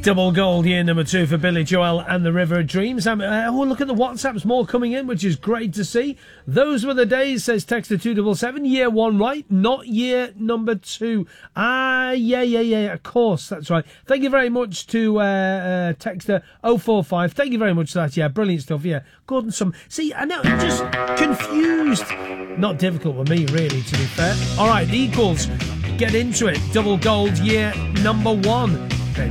Double gold year number 2 for Billy Joel and the River of Dreams. Look at the WhatsApps, more coming in, which is great to see. Those were the days, says Texter 277. Year 1 right, not year number 2. Yeah, of course, that's right. Thank you very much to Texter 045. Thank you very much for that. Yeah, brilliant stuff. Yeah, good and some. See, I know, just confused. Not difficult with me, really, to be fair. All right, the equals. Get into it. Double gold year number 1.